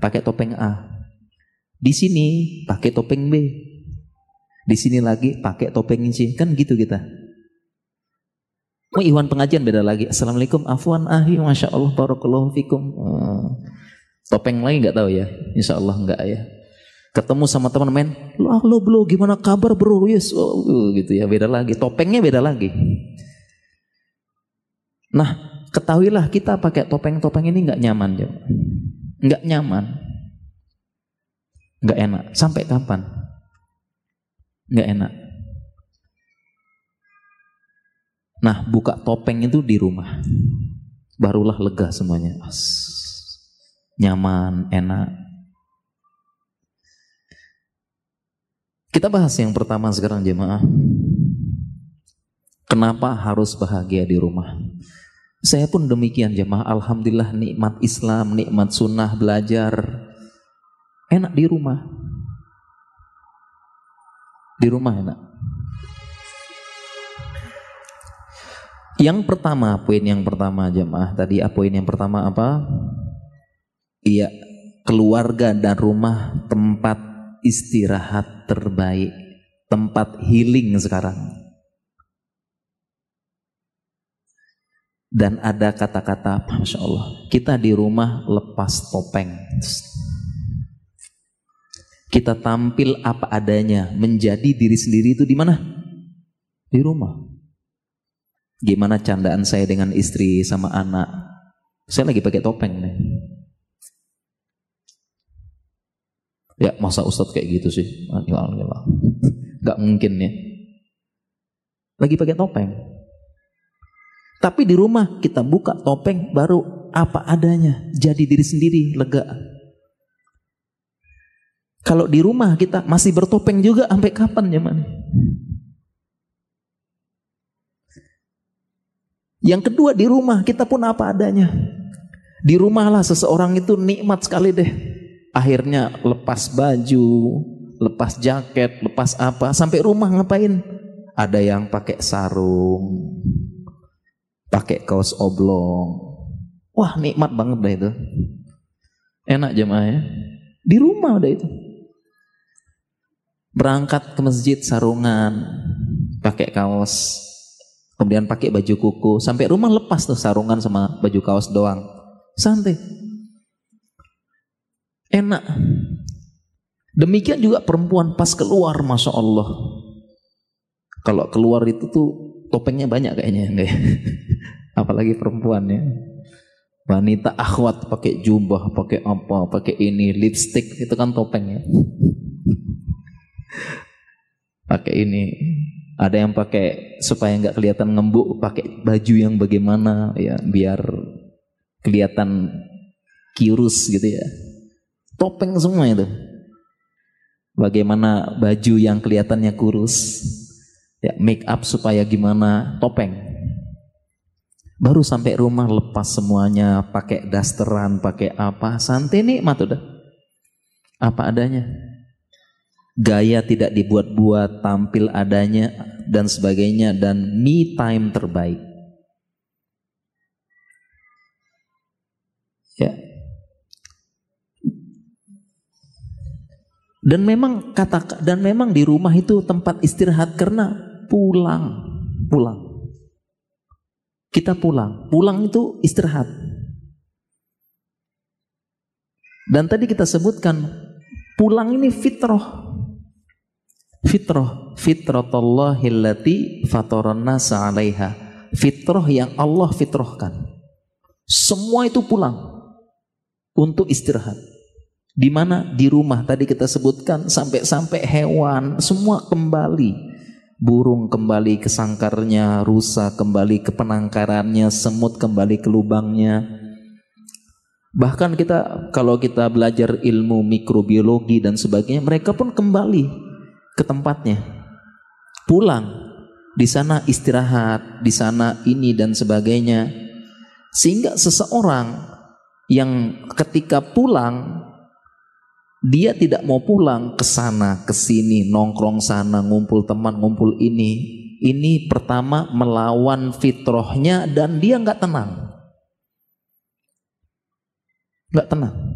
pakai topeng A. Di sini pakai topeng B. Di sini lagi pakai topeng C. Kan gitu kita. Iwan pengajian beda lagi. Assalamualaikum, afwan ahi, masya Allah, barakallahu fikum. Topeng lagi nggak tahu ya. Insya Allah nggak ya. Ketemu sama teman main, lo bro, gimana kabar bro? Yes, gitu ya. Beda lagi. Topengnya beda lagi. Nah, ketahuilah kita pakai topeng-topeng ini nggak nyaman ya. Nggak nyaman. Nggak enak. Sampai kapan? Nggak enak. Nah, buka topeng itu di rumah. Barulah lega semuanya. Nyaman, enak. Kita bahas yang pertama sekarang jemaah. Kenapa harus bahagia di rumah? Saya pun demikian jemaah. Alhamdulillah nikmat Islam, nikmat sunnah, belajar. Enak di rumah. Di rumah enak. Yang pertama, poin yang pertama jemaah. Tadi poin yang pertama apa? Iya, keluarga dan rumah tempat istirahat terbaik, tempat healing sekarang. Dan ada kata-kata, masya Allah, kita di rumah lepas topeng. Kita tampil apa adanya, menjadi diri sendiri itu di mana? Di rumah. Gimana candaan saya dengan istri sama anak? Saya lagi pakai topeng nih. Ya masa Ustadz kayak gitu sih? Gak mungkin ya. Lagi pakai topeng. Tapi di rumah kita buka topeng baru apa adanya. Jadi diri sendiri, lega. Kalau di rumah kita masih bertopeng juga sampai kapan zaman? Yang kedua di rumah kita pun apa adanya. Di rumahlah seseorang itu nikmat sekali deh. Akhirnya lepas baju, lepas jaket, lepas apa. Sampai rumah ngapain? Ada yang pakai sarung, pakai kaos oblong. Wah nikmat banget dah itu. Enak jemaah ya. Di rumah udah itu. Berangkat ke masjid sarungan, pakai kaos. Kemudian pakai baju kuku. Sampai rumah lepas tuh sarungan sama baju kaos doang. Santai. Enak. Demikian juga perempuan pas keluar, masya Allah. Kalau keluar itu tuh topengnya banyak kayaknya. Apalagi perempuan ya. Wanita akhwat pakai jubah, pakai apa, pakai ini, lipstick itu kan topengnya. Pakai ini. Ada yang pakai supaya nggak kelihatan ngembuk, pakai baju yang bagaimana ya biar kelihatan kirus gitu ya. Topeng semua itu. Bagaimana baju yang kelihatannya kurus, ya make up supaya gimana, topeng. Baru sampai rumah lepas semuanya, pakai dasteran, pakai apa, santai nikmat udah. Apa adanya. Gaya tidak dibuat-buat, tampil adanya dan sebagainya, dan me time terbaik. Ya. Dan memang di rumah itu tempat istirahat karena pulang. Kita pulang itu istirahat. Dan tadi kita sebutkan pulang ini fitrah. Fitratullahi allati fataran nasa 'alaiha. Fitrah yang Allah fitrahkan. Semua itu pulang untuk istirahat. Di mana? Di rumah tadi kita sebutkan sampai hewan semua kembali. Burung kembali ke sangkarnya, rusa kembali ke penangkarannya, semut kembali ke lubangnya. Bahkan kalau kita belajar ilmu mikrobiologi dan sebagainya, mereka pun kembali ke tempatnya, pulang, di sana istirahat, di sana ini dan sebagainya. Sehingga seseorang yang ketika pulang, dia tidak mau pulang ke sana, ke sini, nongkrong sana, ngumpul teman, ngumpul ini. Ini pertama melawan fitrahnya dan dia nggak tenang. Nggak tenang.